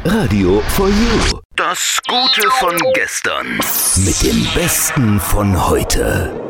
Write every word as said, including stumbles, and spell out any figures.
Radio for You. Das Gute von gestern. Mit dem Besten von heute.